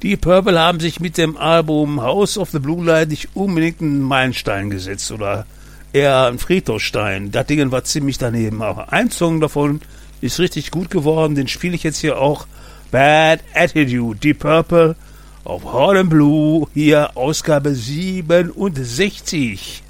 Die Purple haben sich mit dem Album House of the Blue Light nicht unbedingt einen Meilenstein gesetzt oder eher einen Friedhofstein. Das Ding war ziemlich daneben. Aber ein Song davon ist richtig gut geworden. Den spiele ich jetzt hier auch. Bad Attitude, Deep Purple auf Hard and Blue. Hier Ausgabe 67.